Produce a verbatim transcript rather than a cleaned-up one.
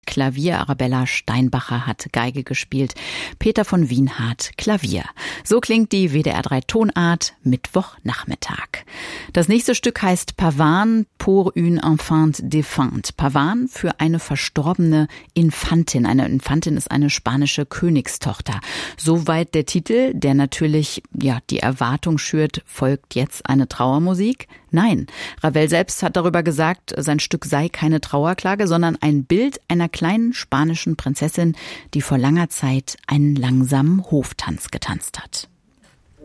Klavier, Arabella Steinbacher hat Geige gespielt, Peter von Wienhardt Klavier. So klingt die W D R drei Tonart Mittwochnachmittag. Das nächste Stück heißt Pavane pour une enfant défunte. Pavane für eine verstorbene Infantin. Eine Infantin ist eine spanische Königstochter. Soweit der Titel, der natürlich ja die Erwartung schürt, folgt jetzt eine Trauermusik? Nein, Ravel selbst hat darüber gesagt, sein Stück sei keine Trauerklage, sondern ein Bild einer kleinen spanischen Prinzessin, die vor langer Zeit einen langsamen Hoftanz getanzt hat.